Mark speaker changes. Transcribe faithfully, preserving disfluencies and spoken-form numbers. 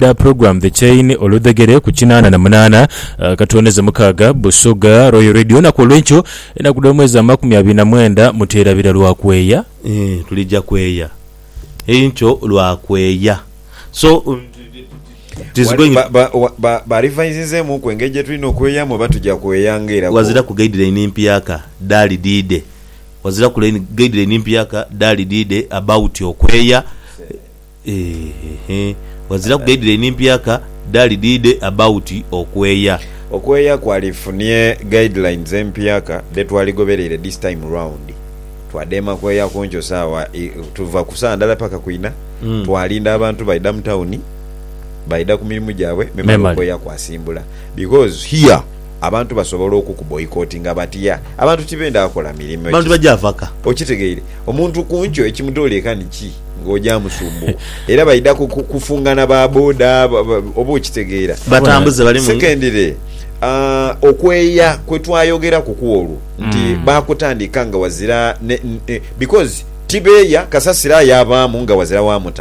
Speaker 1: da program The Chain oludegere ku kinana na munana uh, katoneza mukaga Busoga Royal Radio na kolwencho ena kudomweza makumi abiri na mwenda mutera bira lwa kweya
Speaker 2: eh tulija kweya encho lwa kweya so um,
Speaker 3: ba ba ba, ba revise mu kwengeje tulino kweya mu batujja kweyangera
Speaker 2: wazira ku guideline mpyaka dali dide wazira ku guideline mpyaka dali dide about okweya eh eh wazira ku guideline mpyaka dali dide about okweya
Speaker 3: okweya kwalifunie guidelines mpyaka detwaligoberere this time round twadema kweya konjo sawa tuva kusandala paka kuina mm. twalinda abantu baida mtauni baida ku mirimu gyabwe memalo kweya kwasimbula because here abantu basobola okukuboycotting abatiya abantu kibenda akola mirimu
Speaker 2: abantu bajavaka
Speaker 3: okitegeere omuntu kunjo ekimutoleka niki ngoja musumbu era baida kufungana ba boda obo okitegeera
Speaker 2: batambuze bali mu
Speaker 3: secondary uh, okweya kwetwayogera kukuolu nti mm. bakutandika nga wazira ne, ne, because tibeya kasasira yabamu nga wazira wa muta